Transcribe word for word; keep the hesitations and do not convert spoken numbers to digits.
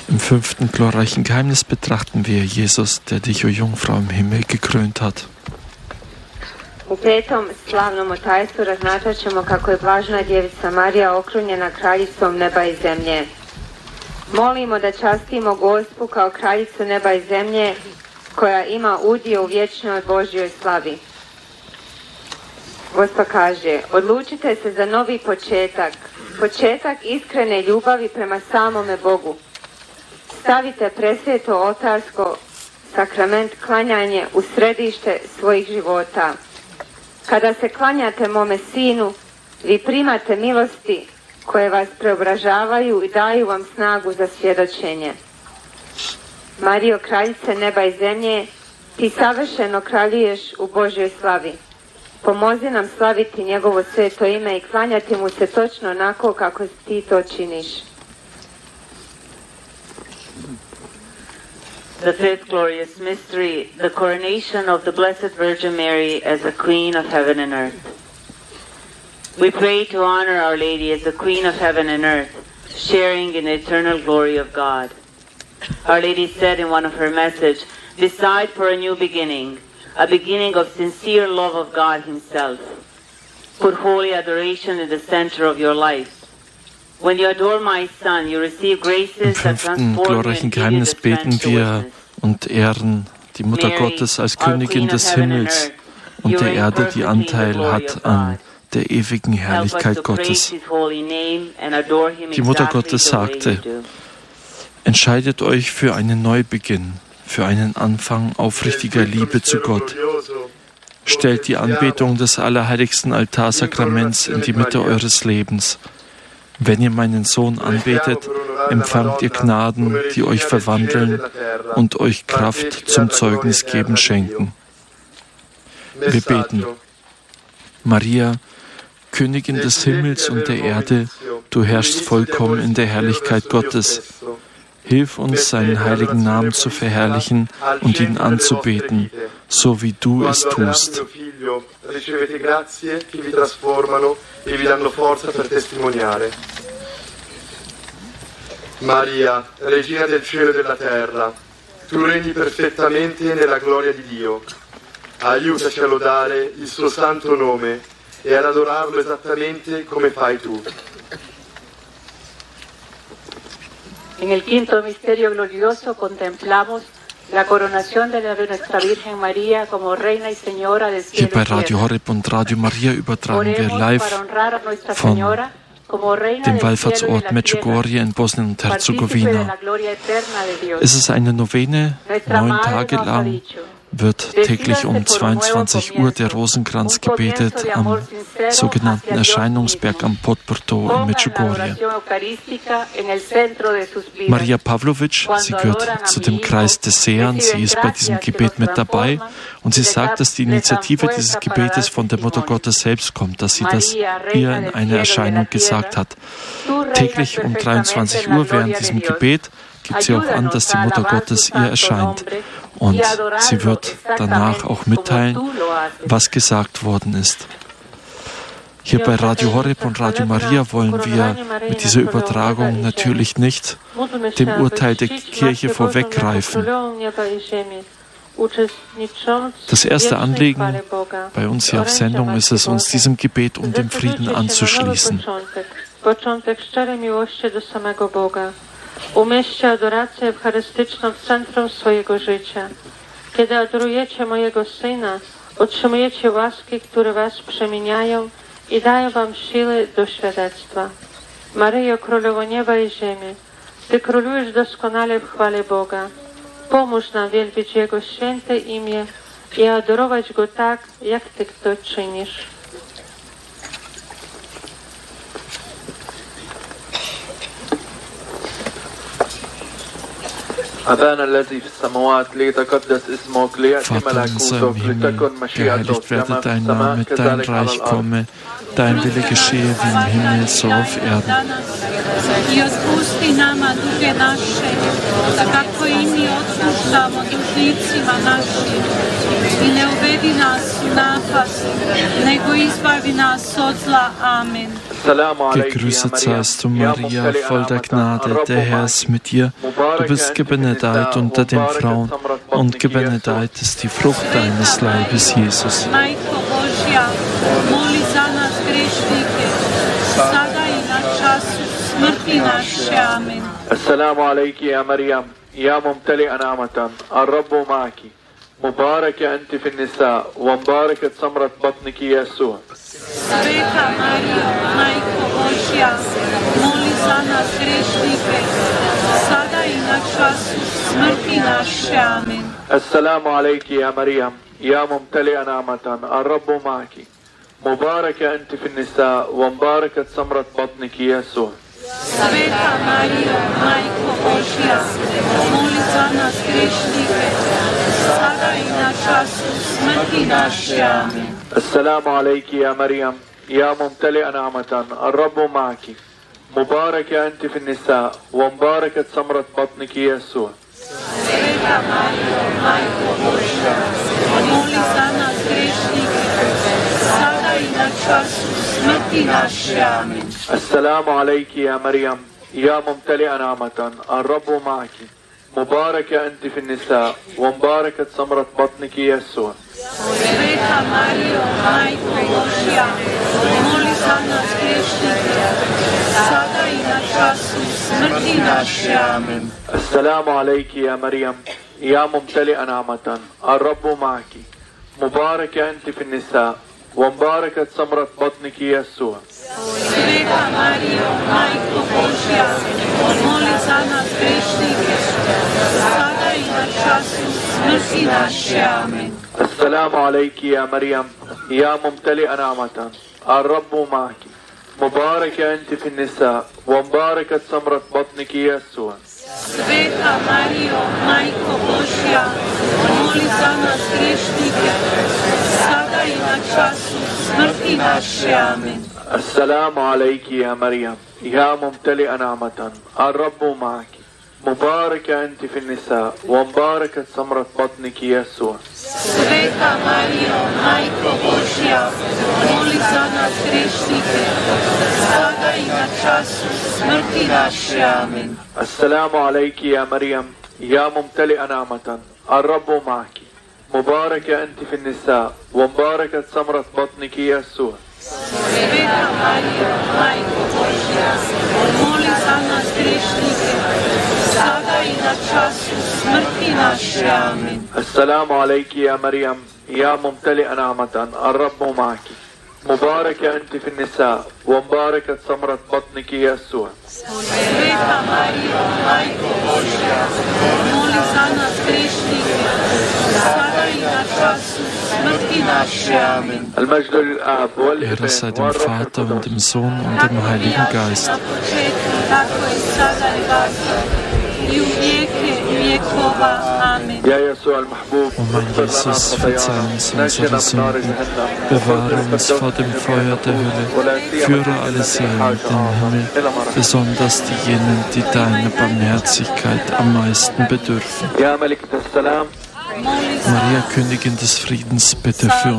Im fünften glorreichen Geheimnis betrachten wir Jesus, der dich, o Jungfrau, im Himmel gekrönt hat. U petom slavnom tajstvu razmatrat ćemo kako je blažena djevica Marija okrunjena kraljicom neba i zemlje. Molimo da častimo Gospu kao kraljicu neba i zemlje koja ima udio u vječnoj Božjoj slavi. Gospa kaže, odlučite se za novi početak, početak iskrene ljubavi prema samome Bogu. Stavite presveto oltarsko sakrament klanjanje u središte svojih života. Kada se klanjate mome sinu, vi primate milosti koje vas preobražavaju i daju vam snagu za svjedočenje. Marijo, kraljice neba i zemlje, ti savršeno kraljuješ u Božjoj slavi. Pomozi nam slaviti njegovo sveto ime i klanjati mu se točno onako kako ti to činiš. The fifth glorious mystery, the coronation of the Blessed Virgin Mary as the Queen of Heaven and Earth. We pray to honor Our Lady as the Queen of Heaven and Earth, sharing in the eternal glory of God. Our Lady said in one of her messages, decide for a new beginning, a beginning of sincere love of God Himself. Put holy adoration in the center of your life. When you adore my Son, you receive graces that transform you and give you the beten wir und ehren die Mutter Gottes als Königin des Himmels und der Erde, die Anteil hat an der ewigen Herrlichkeit Gottes. Die Mutter Gottes sagte, entscheidet euch für einen Neubeginn, für einen Anfang aufrichtiger Liebe zu Gott. Stellt die Anbetung des allerheiligsten Altarsakraments in die Mitte eures Lebens. Wenn ihr meinen Sohn anbetet, empfangt ihr Gnaden, die euch verwandeln und euch Kraft zum Zeugnisgeben schenken. Wir beten. Maria, Königin des Himmels und der Erde, du herrschst vollkommen in der Herrlichkeit Gottes. Hilf uns, seinen heiligen Namen zu verherrlichen und ihn anzubeten, so wie du es tust. Maria, Regina del cielo e della terra, tu regni perfettamente nella gloria di Dio. Aiutaci a lodare il suo santo nome e ad adorarlo esattamente come fai tu. En el quinto misterio glorioso contemplamos la coronación de nuestra Virgen María como Reina y Señora del cielo y tierra. Hier bei Radio Horeb und Radio Maria übertragen wir live von dem Wallfahrtsort Medjugorje in Bosnien und Herzegowina. Es ist eine Novene, neun Tage lang wird täglich um zweiundzwanzig Uhr der Rosenkranz gebetet am sogenannten Erscheinungsberg am Podbrdo in Medjugorje. Maria Pavlovic, sie gehört zu dem Kreis des Sehern, sie ist bei diesem Gebet mit dabei und sie sagt, dass die Initiative dieses Gebetes von der Mutter Gottes selbst kommt, dass sie das ihr in einer Erscheinung gesagt hat. Täglich um dreiundzwanzig Uhr während diesem Gebet gibt sie auch an, dass die Mutter Gottes ihr erscheint. Und sie wird danach auch mitteilen, was gesagt worden ist. Hier bei Radio Horeb und Radio Maria wollen wir mit dieser Übertragung natürlich nicht dem Urteil der Kirche vorweggreifen. Das erste Anliegen bei uns hier auf Sendung ist es, uns diesem Gebet um den Frieden anzuschließen. Umieśćcie adorację eucharystyczną w centrum swojego życia. Kiedy adorujecie mojego Syna, otrzymujecie łaski, które was przemieniają i dają wam siły do świadectwa. Maryjo, Królowo Nieba i Ziemi, Ty królujesz doskonale w chwale Boga. Pomóż nam wielbić Jego święte imię i adorować Go tak, jak Ty to czynisz. أبانا الذي في السماوات ليتقدس اسمك ليأتي ملكوتك لتكن مشيئتك كما في السماء كذلك على الأرض. Dein Wille geschehe wie im Himmel, so auf Erden. I otpusti nama duge naše, kako i mi otpuštamo dužnicima našim. i ne uvedi nas u napast, nego izbavi nas od zla. Amen. Gegrüßet seist du, Maria, voll der Gnade, der Herr ist mit dir. Du bist gebenedeit unter den Frauen und gebenedeit ist die Frucht deines Leibes, Jesus. Majko Božja, moli za nas grešnike, sada i na času smrti naše. Amen. السلام عليك يا مريم يا ممتلئة نعمة الرب معك مباركة أنت في النساء ومباركة ثمرة بطنك يسوع. Sveta Marijo, Majko Božja, moli za nas grešnike, sada i na času smrti naše. Amen. السلام عليك يا مريم يا ممتلئة نعمة الرب معك مباركة أنت في النساء ومباركة ثمرة بطنك يسوع. Sveta Marijo, Majko Božja, moli za nas grešnike, sada i na času smrti naše. Amen. السلام عليك يا مريم يا ممتلئة نعمة الرب معك مباركة أنت في النساء ومباركة ثمرة بطنك يسوع. Sveta Marijo, Majko Božja, moli za nas grešnike, sada i na času smrti naše. Amen. السلام عليك يا مريم يا ممتلئة نعمة الرب معك مباركة أنت في النساء ومباركة ثمرة بطنك يسوع. Sveta Marijo, Majko Božja, moli za nas grešnike, sada i na času smrti naše. Amen. السلام عليك يا مريم يا ممتلئة نعمة الرب معك مباركة أنت في النساء ومباركة ثمرة بطنك يسوع. Sveta Marijo, Majko Božja, moli za nas grešnike, sada i na času smrti naše. Amen. السلام عليك يا مريم يا ممتلئة نعمة الرب معك مباركة أنت في النساء ومباركة ثمرة بطنك يسوع. Sveta Marijo, Majko Božja, moli za nas grešnike, sada i na času smrti naše. Amen. السلام عليك يا مريم يا ممتلئة نعمة الرب معك مباركة أنت في النساء ومباركة ثمرة بطنك يسوع. Sveta Marijo, Majko Božja, moli za nas grešnike, sada i na času smrti naše. Amen. السلام عليك يا مريم يا ممتلئة نعمة الرب معك مباركة أنت في النساء ومباركة ثمرة بطنك يسوع. Sveta Marijo, Majko Božja, moli za nas grešnike, sada i na času smrti naše. Amen. السلام عليك يا مريم يا ممتلئة نعمة الرب معك مباركة أنت في النساء ومباركة ثمرة بطنك يسوع. Sveta Marijo, Majko Božja, moli za nas grešnike, sada i na času smrti naše. Amen. المجد للآب Ehre sei dem Vater und dem Sohn und dem Heiligen Geist. Na početku, tako je sada i vasa, i u vijeke vijekova. Amen. يا يسوع المحبوب O mein Jesus, verzeih uns unsere Sünden, bewahre uns vor dem Feuer der Hölle, führe alle Seelen in den Himmel, besonders diejenigen, die deiner Barmherzigkeit am meisten bedürfen. يا ملكة السلام Maria, Königin des Friedens, bitte für